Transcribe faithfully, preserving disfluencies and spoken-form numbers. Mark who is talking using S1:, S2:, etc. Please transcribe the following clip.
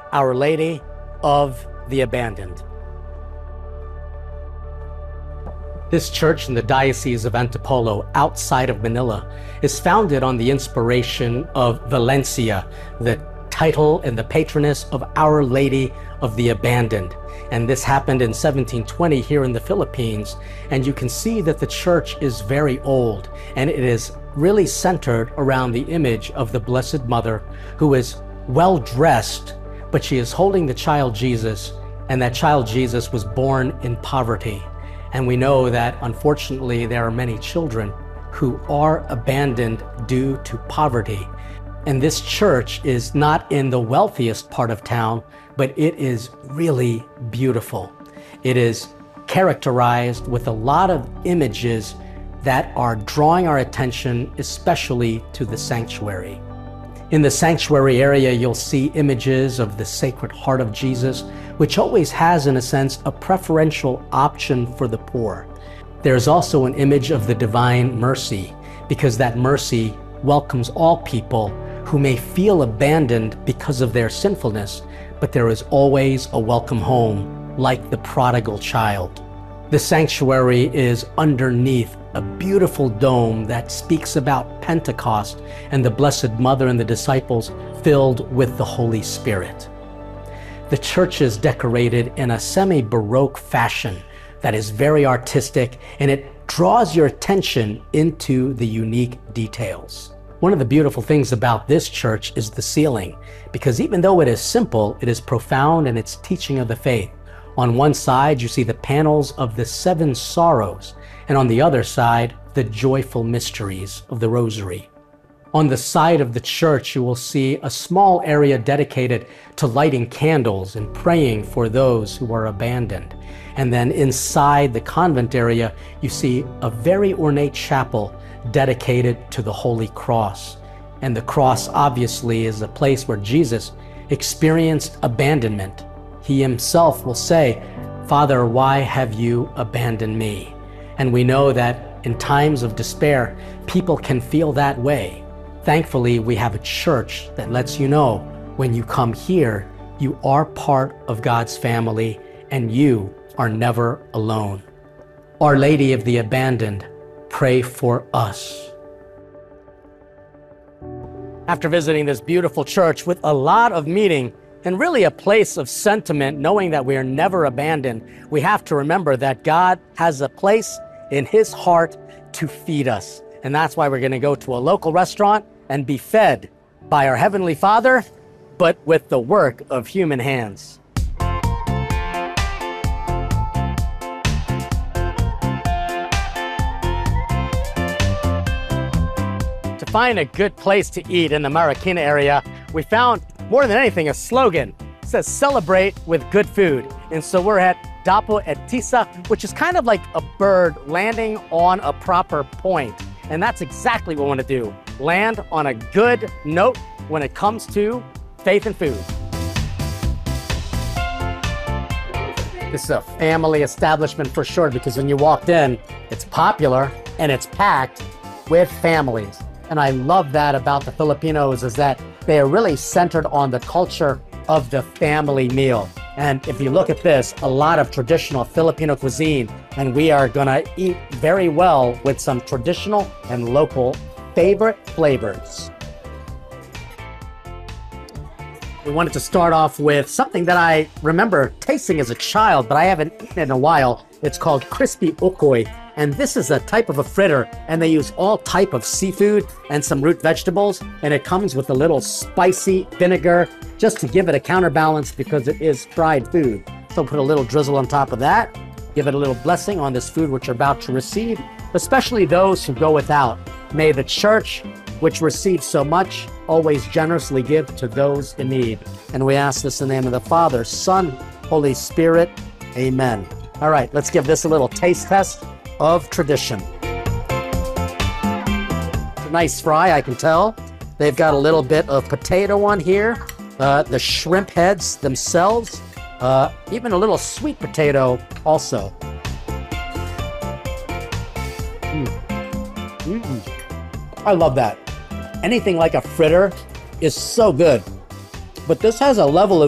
S1: Our Lady of the Abandoned. This church in the Diocese of Antipolo, outside of Manila, is founded on the inspiration of Valencia, the title and the patroness of Our Lady of the Abandoned. And this happened in seventeen twenty here in the Philippines. And you can see that the church is very old, and it is really centered around the image of the Blessed Mother, who is well dressed, but she is holding the child Jesus, and that child Jesus was born in poverty. And we know that, unfortunately, there are many children who are abandoned due to poverty. And this church is not in the wealthiest part of town, but it is really beautiful. It is characterized with a lot of images that are drawing our attention, especially to the sanctuary. In the sanctuary area, you'll see images of the Sacred Heart of Jesus, which always has, in a sense, a preferential option for the poor. There's also an image of the Divine Mercy, because that mercy welcomes all people who may feel abandoned because of their sinfulness, but there is always a welcome home, like the prodigal child. The sanctuary is underneath a beautiful dome that speaks about Pentecost and the Blessed Mother and the disciples filled with the Holy Spirit. The church is decorated in a semi-Baroque fashion that is very artistic, and it draws your attention into the unique details. One of the beautiful things about this church is the ceiling, because even though it is simple, it is profound in its teaching of the faith. On one side, you see the panels of the seven sorrows, and on the other side, the joyful mysteries of the Rosary. On the side of the church, you will see a small area dedicated to lighting candles and praying for those who are abandoned. And then inside the convent area, you see a very ornate chapel dedicated to the Holy Cross. And the cross obviously is a place where Jesus experienced abandonment. He himself will say, "Father, why have you abandoned me?" And we know that in times of despair, people can feel that way. Thankfully, we have a church that lets you know when you come here, you are part of God's family and you are never alone. Our Lady of the Abandoned, pray for us. After visiting this beautiful church with a lot of meaning and really a place of sentiment, knowing that we are never abandoned, we have to remember that God has a place in His heart to feed us. And that's why we're going to go to a local restaurant and be fed by our Heavenly Father, but with the work of human hands. To find a good place to eat in the Marikina area, we found, more than anything, a slogan. It says, "Celebrate with good food." And so we're at Dapo Etisa, which is kind of like a bird landing on a proper point. And that's exactly what we want to do. Land on a good note when it comes to faith and food. This is a family establishment for sure, because when you walked in, it's popular and it's packed with families. And I love that about the Filipinos, is that they are really centered on the culture of the family meal. And if you look at this, a lot of traditional Filipino cuisine, and we are gonna eat very well with some traditional and local favorite flavors. We wanted to start off with something that I remember tasting as a child, but I haven't eaten in a while. It's called crispy ukoy. And this is a type of a fritter, and they use all type of seafood and some root vegetables, and it comes with a little spicy vinegar just to give it a counterbalance, because it is fried food. So put a little drizzle on top of that, give it a little blessing on this food which you're about to receive, especially those who go without. May the church, which receives so much, always generously give to those in need. And we ask this in the name of the Father, Son, Holy Spirit. Amen. All right, let's give this a little taste test of tradition. It's a nice fry, I can tell. They've got a little bit of potato on here, uh, the shrimp heads themselves, uh, even a little sweet potato also. Mm. Mm. I love that. Anything like a fritter is so good, but this has a level of